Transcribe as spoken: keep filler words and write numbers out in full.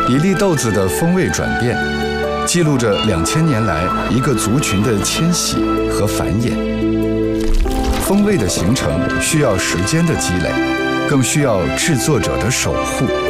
一粒豆子的风味转变，记录着两千年来一个族群的迁徙和繁衍。风味的形成需要时间的积累，更需要制作者的守护。